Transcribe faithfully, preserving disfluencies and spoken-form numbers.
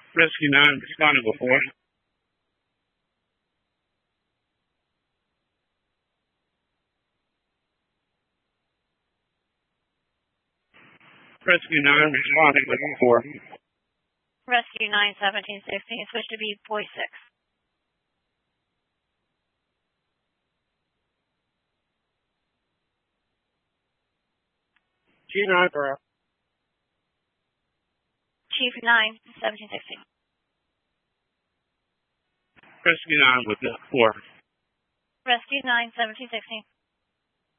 Rescue nine responding before. Rescue nine responding before. Rescue nine seventeen sixteen, switch to be boy six. Chief nine for Chief nine seventeen sixteen. Rescue nine with the four. Rescue nine seventeen sixteen.